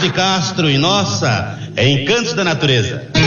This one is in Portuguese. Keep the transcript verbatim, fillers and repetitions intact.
de Castro e nossa, é Encantos da Natureza.